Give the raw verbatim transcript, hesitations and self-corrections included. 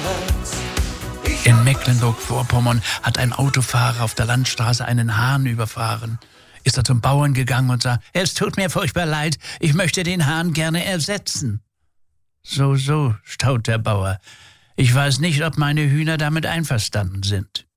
In Mecklenburg-Vorpommern hat ein Autofahrer auf der Landstraße einen Hahn überfahren. Ist er zum Bauern gegangen und sagt, es tut mir furchtbar leid, ich möchte den Hahn gerne ersetzen. So, so, staut der Bauer. Ich weiß nicht, ob meine Hühner damit einverstanden sind.